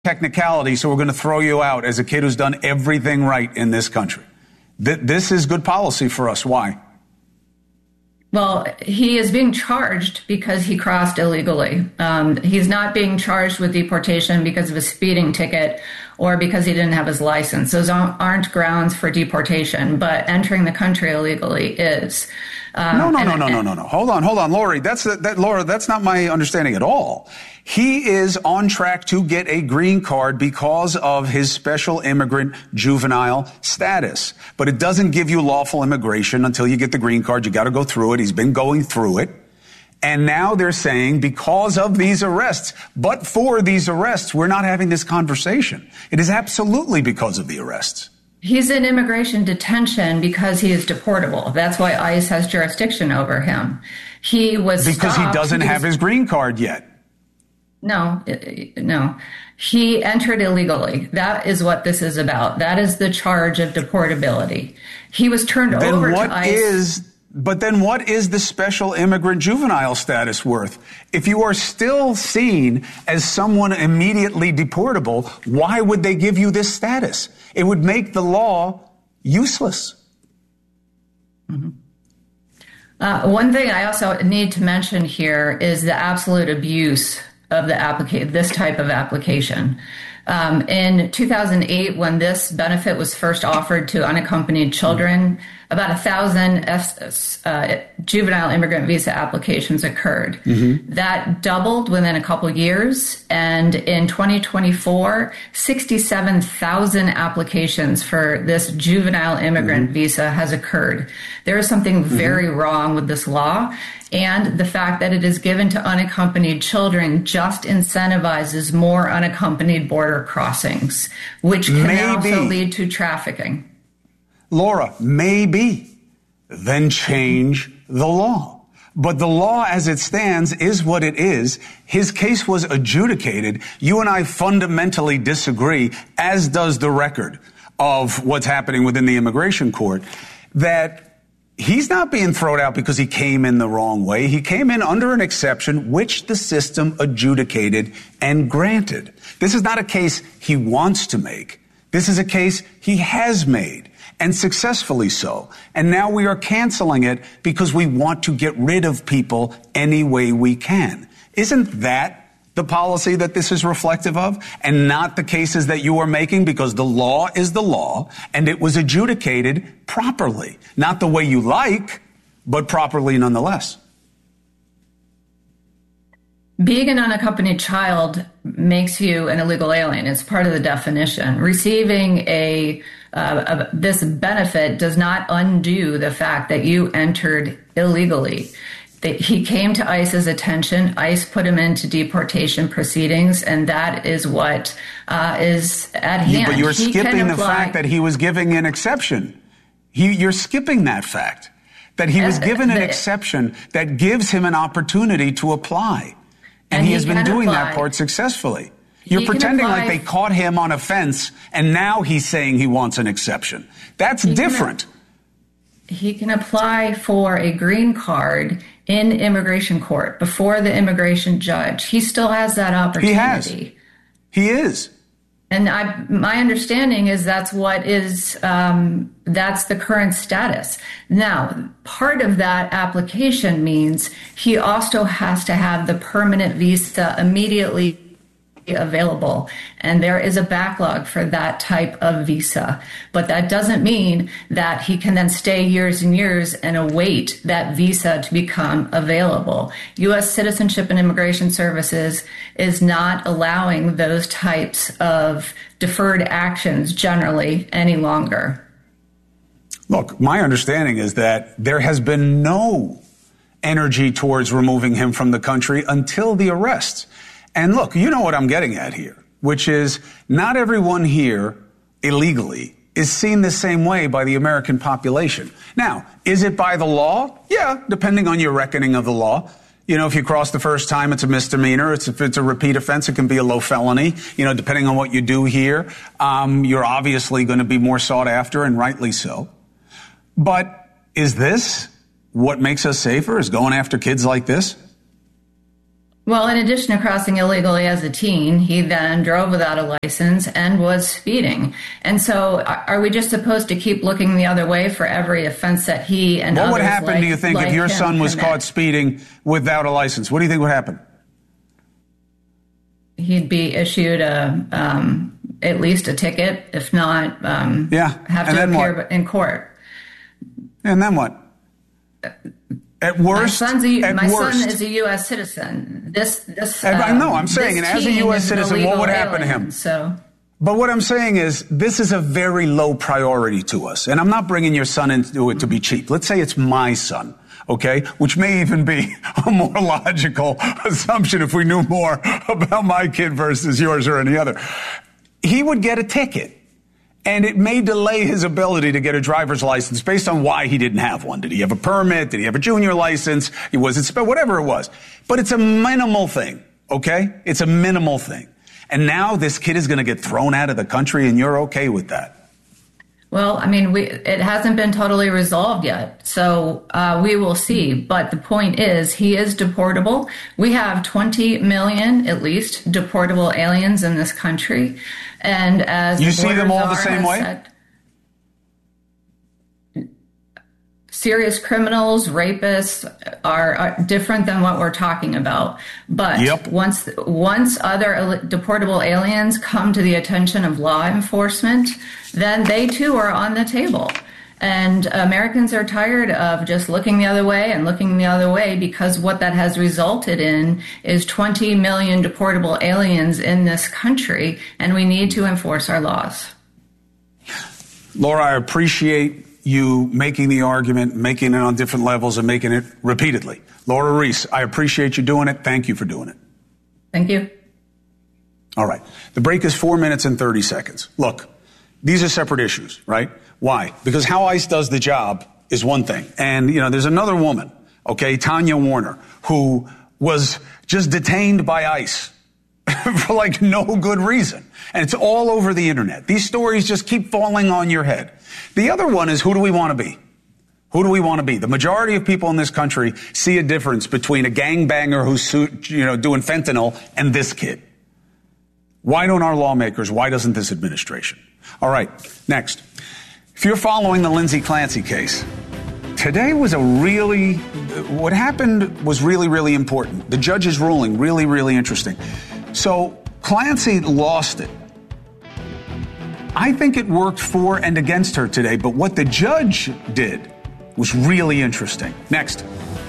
technicality, so we're going to throw you out as a kid who's done everything right in this country. This is good policy for us. Why? Well, he is being charged because he crossed illegally. He's not being charged with deportation because of a speeding ticket or because he didn't have his license. Those aren't grounds for deportation, but entering the country illegally is. No. Hold on, Lori. Laura, that's not my understanding at all. He is on track to get a green card because of his special immigrant juvenile status. But it doesn't give you lawful immigration until you get the green card. You got to go through it. He's been going through it. And now they're saying because of these arrests, but for these arrests, we're not having this conversation. It is absolutely because of the arrests. He's in immigration detention because he is deportable. That's why ICE has jurisdiction over him. He was because stopped. He doesn't have his green card yet. No. He entered illegally. That is what this is about. That is the charge of deportability. He was turned over to ICE. But then what is the special immigrant juvenile status worth? If you are still seen as someone immediately deportable, why would they give you this status? It would make the law useless. Mm-hmm. One thing I also need to mention here is the absolute abuse of this type of application. In 2008, when this benefit was first offered to unaccompanied children, about 1,000 juvenile immigrant visa applications occurred. Mm-hmm. That doubled within a couple years. And in 2024, 67,000 applications for this juvenile immigrant visa has occurred. There is something very wrong with this law. And the fact that it is given to unaccompanied children just incentivizes more unaccompanied border crossings, which can also lead to trafficking. Laura, maybe. Then change the law. But the law as it stands is what it is. His case was adjudicated. You and I fundamentally disagree, as does the record of what's happening within the immigration court, that he's not being thrown out because he came in the wrong way. He came in under an exception, which the system adjudicated and granted. This is not a case he wants to make. This is a case he has made, and successfully so. And now we are canceling it because we want to get rid of people any way we can. Isn't that the policy that this is reflective of, and not the cases that you are making? Because the law is the law, and it was adjudicated properly. Not the way you like, but properly nonetheless. Being an unaccompanied child makes you an illegal alien. It's part of the definition. Receiving this benefit does not undo the fact that you entered illegally. He came to ICE's attention. ICE put him into deportation proceedings, and that is what is at hand. But you're skipping the fact that he was giving an exception. You're skipping that fact, that he was given an exception that gives him an opportunity to apply. And he has been doing that part successfully. You're pretending like they caught him on a fence, and now he's saying he wants an exception. That's different. He can apply for a green card in immigration court before the immigration judge. He still has that opportunity. He is. And my understanding is that's the current status. Now, part of that application means he also has to have the permanent visa immediately available. And there is a backlog for that type of visa. But that doesn't mean that he can then stay years and years and await that visa to become available. U.S. Citizenship and Immigration Services is not allowing those types of deferred actions generally any longer. Look, my understanding is that there has been no energy towards removing him from the country until the arrests. And look, you know what I'm getting at here, which is not everyone here illegally is seen the same way by the American population. Now, is it by the law? Yeah, depending on your reckoning of the law. You know, if you cross the first time, it's a misdemeanor. If it's a repeat offense, it can be a low felony. You know, depending on what you do here, you're obviously going to be more sought after, and rightly so. But is this what makes us safer, is going after kids like this? Well, in addition to crossing illegally as a teen, he then drove without a license and was speeding. And so are we just supposed to keep looking the other way for every offense that he and others What would happen, do you think, if your son was caught speeding without a license? What do you think would happen? He'd be issued at least a ticket, if not have to appear in court. And then what? At worst, my son is a U.S. citizen. I'm saying, and as a U.S. citizen, what would happen to him? But what I'm saying is, this is a very low priority to us. And I'm not bringing your son into it to be cheap. Let's say it's my son, okay? Which may even be a more logical assumption if we knew more about my kid versus yours or any other. He would get a ticket. And it may delay his ability to get a driver's license based on why he didn't have one. Did he have a permit? Did he have a junior license? Whatever it was. But it's a minimal thing, okay? It's a minimal thing. And now this kid is going to get thrown out of the country, and you're okay with that. Well, I mean, it hasn't been totally resolved yet, so we will see. But the point is, he is deportable. We have 20 million, at least, deportable aliens in this country. And as you see them all the same way? Serious criminals, rapists are different than what we're talking about. But once other deportable aliens come to the attention of law enforcement, then they too are on the table. And Americans are tired of just looking the other way because what that has resulted in is 20 million deportable aliens in this country, and we need to enforce our laws. Laura, I appreciate you making the argument, making it on different levels, and making it repeatedly. Laura Reese, I appreciate you doing it. Thank you for doing it. Thank you. All right. The break is 4 minutes and 30 seconds. Look, these are separate issues, right? Why? Because how ICE does the job is one thing. And, there's another woman, okay, Tanya Warner, who was just detained by ICE for no good reason. And it's all over the internet. These stories just keep falling on your head. The other one is, who do we want to be? Who do we want to be? The majority of people in this country see a difference between a gangbanger who's, doing fentanyl and this kid. Why don't our lawmakers? Why doesn't this administration? All right, next. If you're following the Lindsay Clancy case, today was what happened was really, really important. The judge's ruling, really, really interesting. So Clancy lost it. I think it worked for and against her today, but what the judge did was really interesting. Next.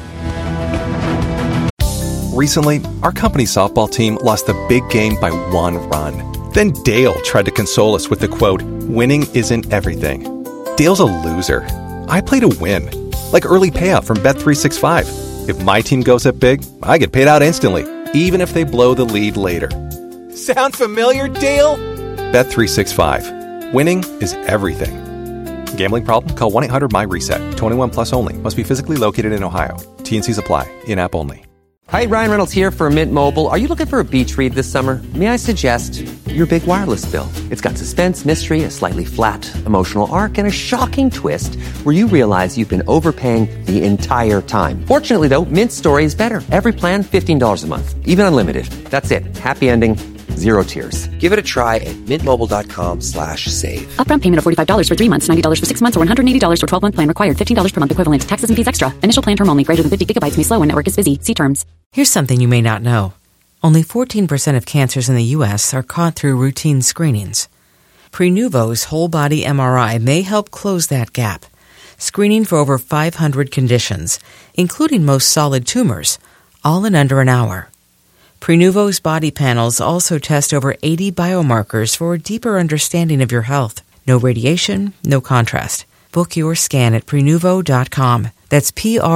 Recently, our company's softball team lost the big game by 1 run. Then Dale tried to console us with the quote, "Winning isn't everything." Dale's a loser. I play to win. Like early payout from Bet365. If my team goes up big, I get paid out instantly, even if they blow the lead later. Sound familiar, Dale? Bet365. Winning is everything. Gambling problem? Call 1-800-MY-RESET. 21 plus only. Must be physically located in Ohio. T&Cs apply. In-app only. Hi, Ryan Reynolds here for Mint Mobile. Are you looking for a beach read this summer? May I suggest your big wireless bill? It's got suspense, mystery, a slightly flat, emotional arc, and a shocking twist where you realize you've been overpaying the entire time. Fortunately, though, Mint's story is better. Every plan, $15 a month. Even unlimited. That's it. Happy ending. Zero tears. Give it a try at mintmobile.com/save. Upfront payment of $45 for 3 months, $90 for 6 months, or $180 for 12-month plan required. $15 per month equivalent. Taxes and fees extra. Initial plan term only. Greater than 50 gigabytes may slow when network is busy. See terms. Here's something you may not know. Only 14% of cancers in the U.S. are caught through routine screenings. Prenuvo's whole-body MRI may help close that gap, screening for over 500 conditions, including most solid tumors, all in under an hour. Prenuvo's body panels also test over 80 biomarkers for a deeper understanding of your health. No radiation, no contrast. Book your scan at Prenuvo.com. That's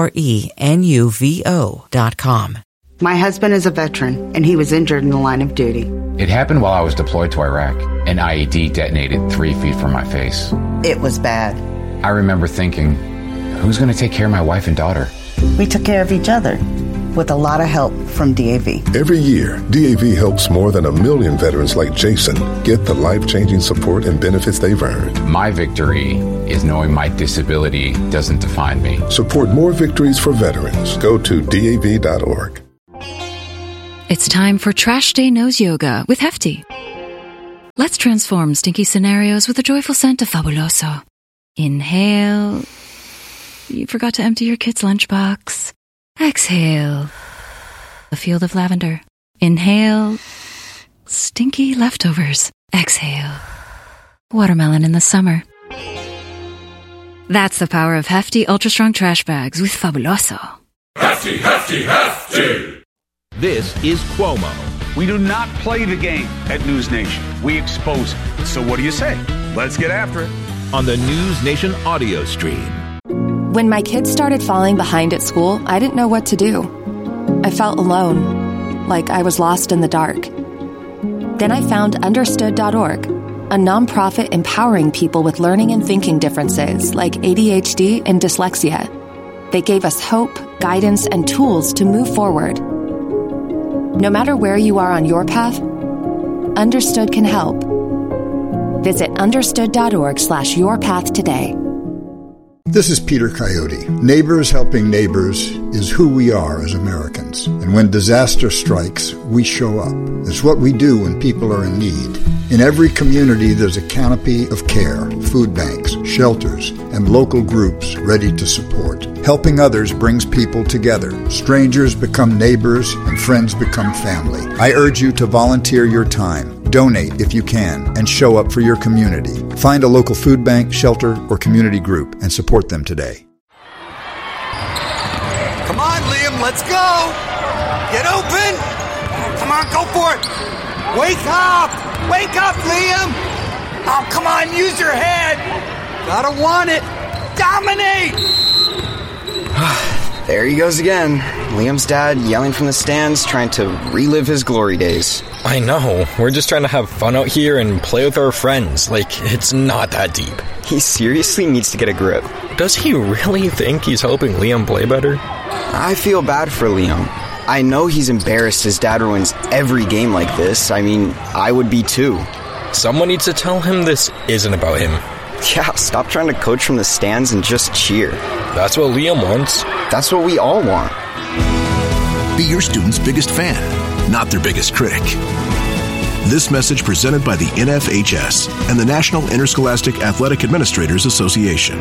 Prenuvo.com. My husband is a veteran, and he was injured in the line of duty. It happened while I was deployed to Iraq. An IED detonated 3 feet from my face. It was bad. I remember thinking, who's going to take care of my wife and daughter? We took care of each other, with a lot of help from DAV. Every year, DAV helps more than 1 million veterans like Jason get the life-changing support and benefits they've earned. My victory is knowing my disability doesn't define me. Support more victories for veterans. Go to DAV.org. It's time for Trash Day Nose Yoga with Hefty. Let's transform stinky scenarios with the joyful scent of Fabuloso. Inhale. You forgot to empty your kid's lunchbox. Exhale. A field of lavender. Inhale. Stinky leftovers. Exhale. Watermelon in the summer. That's the power of Hefty Ultra Strong Trash Bags with Fabuloso. Hefty, Hefty, Hefty! This is Cuomo. We do not play the game at News Nation. We expose it. So what do you say? Let's get after it. On the News Nation audio stream. When my kids started falling behind at school, I didn't know what to do. I felt alone, like I was lost in the dark. Then I found Understood.org, a nonprofit empowering people with learning and thinking differences like ADHD and dyslexia. They gave us hope, guidance, and tools to move forward. No matter where you are on your path, Understood can help. Visit understood.org/yourpath today. This is Peter Coyote. Neighbors helping neighbors is who we are as Americans. And when disaster strikes, we show up. It's what we do when people are in need. In every community, there's a canopy of care, food banks, shelters, and local groups ready to support. Helping others brings people together. Strangers become neighbors, and friends become family. I urge you to volunteer your time. Donate if you can, and show up for your community. Find a local food bank, shelter, or community group and support them today. Come on, Liam, let's go! Get open! Come on, go for it! Wake up! Wake up, Liam! Oh, come on, use your head! Gotta want it! Dominate! There he goes again. Liam's dad yelling from the stands, trying to relive his glory days. I know. We're just trying to have fun out here and play with our friends. Like, it's not that deep. He seriously needs to get a grip. Does he really think he's helping Liam play better? I feel bad for Liam. I know he's embarrassed his dad ruins every game like this. I mean, I would be too. Someone needs to tell him this isn't about him. Yeah, stop trying to coach from the stands and just cheer. That's what Liam wants. That's what we all want. Be your student's biggest fan, not their biggest critic. This message presented by the NFHS and the National Interscholastic Athletic Administrators Association.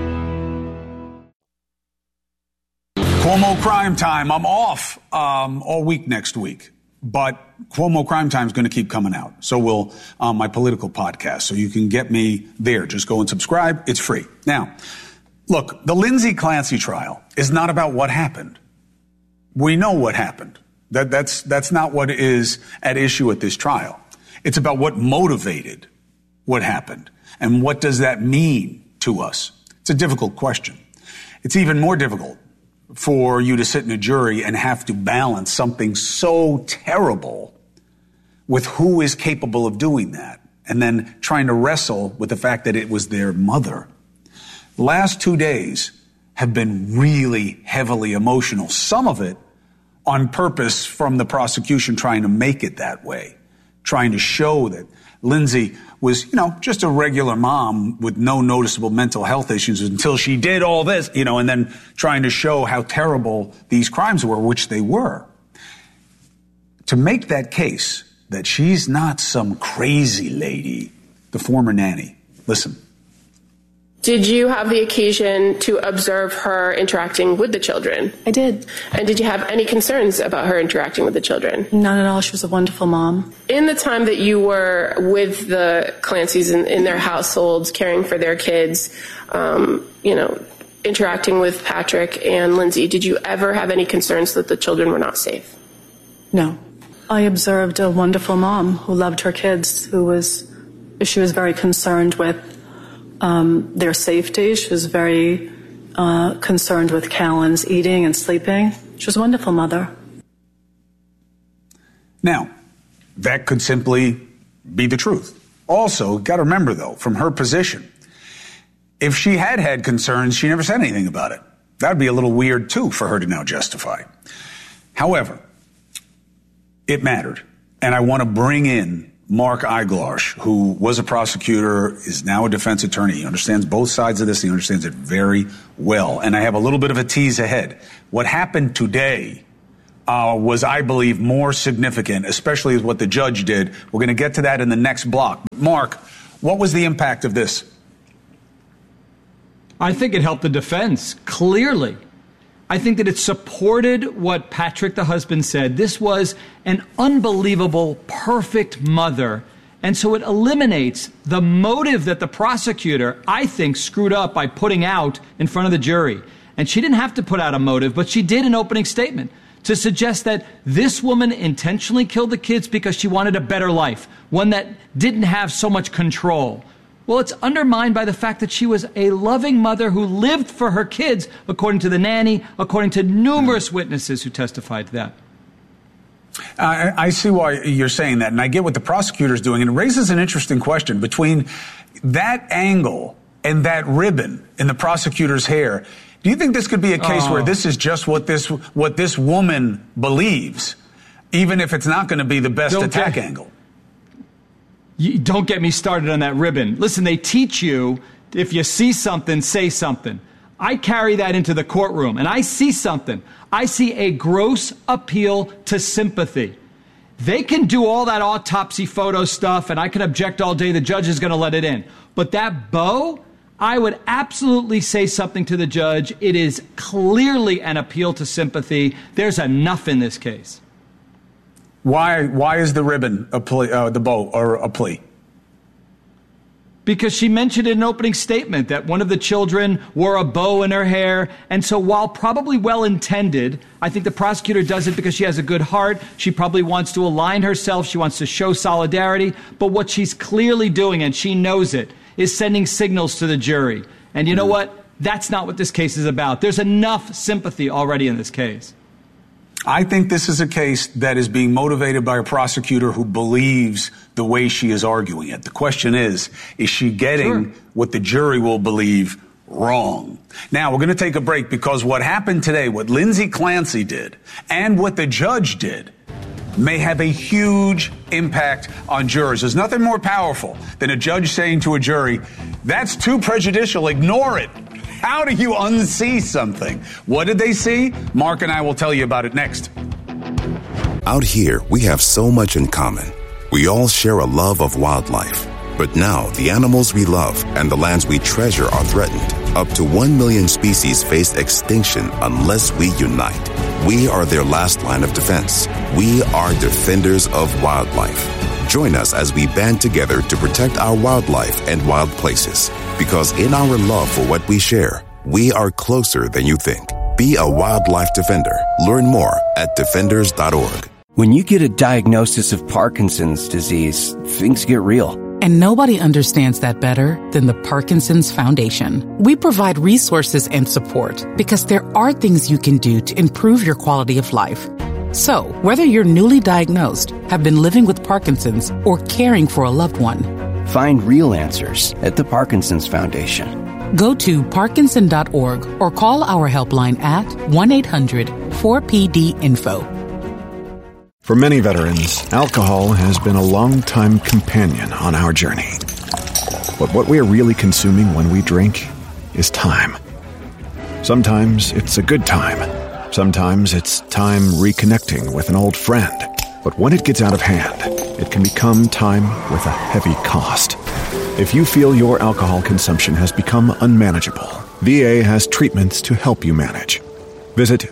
Cuomo Crime Time. I'm off all week next week. But Cuomo Crime Time is going to keep coming out. So will my political podcast. So you can get me there. Just go and subscribe. It's free. Now, look, the Lindsay Clancy trial is not about what happened. We know what happened. That's not what is at issue at this trial. It's about what motivated what happened. And what does that mean to us? It's a difficult question. It's even more difficult for you to sit in a jury and have to balance something so terrible with who is capable of doing that, and then trying to wrestle with the fact that it was their mother. The last 2 days have been really heavily emotional, some of it on purpose from the prosecution trying to make it that way, trying to show that Lindsay was, just a regular mom with no noticeable mental health issues until she did all this, and then trying to show how terrible these crimes were, which they were. To make that case that she's not some crazy lady, the former nanny. Listen. Did you have the occasion to observe her interacting with the children? I did. And did you have any concerns about her interacting with the children? None at all. She was a wonderful mom. In the time that you were with the Clancys in their households, caring for their kids, interacting with Patrick and Lindsay, did you ever have any concerns that the children were not safe? No. I observed a wonderful mom who loved her kids, she was very concerned with their safety. She was very concerned with Callan's eating and sleeping. She was a wonderful mother. Now, that could simply be the truth. Also, got to remember, though, from her position, if she had concerns, she never said anything about it. That would be a little weird, too, for her to now justify. However, it mattered. And I want to bring in Mark Eiglarsh, who was a prosecutor, is now a defense attorney. He understands both sides of this. He understands it very well. And I have a little bit of a tease ahead. What happened today was, I believe, more significant, especially as what the judge did. We're going to get to that in the next block. Mark, what was the impact of this? I think it helped the defense, clearly. I think that it supported what Patrick, the husband, said. This was an unbelievable, perfect mother. And so it eliminates the motive that the prosecutor, I think, screwed up by putting out in front of the jury. And she didn't have to put out a motive, but she did an opening statement to suggest that this woman intentionally killed the kids because she wanted a better life, one that didn't have so much control. Well, it's undermined by the fact that she was a loving mother who lived for her kids, according to the nanny, according to numerous witnesses who testified to that. I see why you're saying that, and I get what the prosecutor's doing, and it raises an interesting question between that angle and that ribbon in the prosecutor's hair. Do you think this could be a case where this is just what this woman believes, even if it's not going to be the best attack angle? Don't get me started on that ribbon. Listen, they teach you, if you see something, say something. I carry that into the courtroom, and I see something. I see a gross appeal to sympathy. They can do all that autopsy photo stuff, and I can object all day. The judge is going to let it in. But that bow, I would absolutely say something to the judge. It is clearly an appeal to sympathy. There's enough in this case. Why is the ribbon a plea, the bow or a plea? Because she mentioned in an opening statement that one of the children wore a bow in her hair. And so while probably well-intended, I think the prosecutor does it because she has a good heart. She probably wants to align herself. She wants to show solidarity. But what she's clearly doing, and she knows it, is sending signals to the jury. And you know what? That's not what this case is about. There's enough sympathy already in this case. I think this is a case that is being motivated by a prosecutor who believes the way she is arguing it. The question is she getting what the jury will believe wrong? Now, we're going to take a break because what happened today, what Lindsay Clancy did and what the judge did, may have a huge impact on jurors. There's nothing more powerful than a judge saying to a jury, that's too prejudicial, ignore it. How do you unsee something? What did they see? Mark and I will tell you about it next. Out here, we have so much in common. We all share a love of wildlife. But now, the animals we love and the lands we treasure are threatened. Up to 1 million species face extinction unless we unite. We are their last line of defense. We are defenders of wildlife. Join us as we band together to protect our wildlife and wild places. Because in our love for what we share, we are closer than you think. Be a wildlife defender. Learn more at defenders.org. When you get a diagnosis of Parkinson's disease, things get real. And nobody understands that better than the Parkinson's Foundation. We provide resources and support because there are things you can do to improve your quality of life. So, whether you're newly diagnosed, have been living with Parkinson's, or caring for a loved one, find real answers at the Parkinson's Foundation. Go to parkinson.org or call our helpline at 1-800-4PD-INFO. For many veterans, alcohol has been a long-time companion on our journey. But what we are really consuming when we drink is time. Sometimes it's a good time. Sometimes it's time reconnecting with an old friend. But when it gets out of hand, it can become time with a heavy cost. If you feel your alcohol consumption has become unmanageable, VA has treatments to help you manage. Visit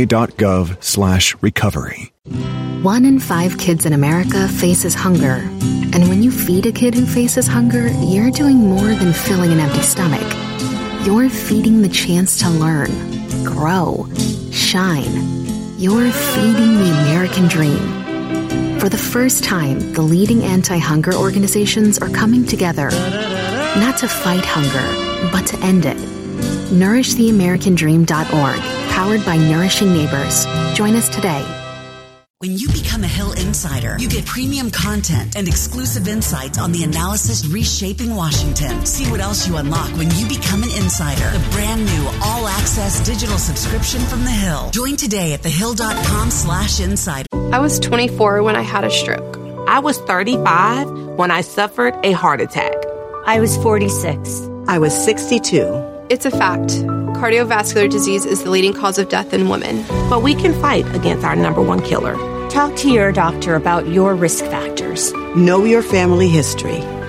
va.gov/recovery. 1 in 5 kids in America faces hunger. And when you feed a kid who faces hunger, you're doing more than filling an empty stomach. You're feeding the chance to learn, grow, shine. You're feeding the American dream. For the first time, the leading anti-hunger organizations are coming together, not to fight hunger, but to end it. NourishTheAmericanDream.org, powered by Nourishing Neighbors. Join us today. When you become a Hill Insider, you get premium content and exclusive insights on the analysis reshaping Washington. See what else you unlock when you become an insider. The brand new all-access digital subscription from The Hill. Join today at thehill.com/insider. I was 24 when I had a stroke. I was 35 when I suffered a heart attack. I was 46. I was 62. It's a fact. cardiovascular disease is the leading cause of death in women. But we can fight against our number one killer. Talk to your doctor about your risk factors. Know your family history.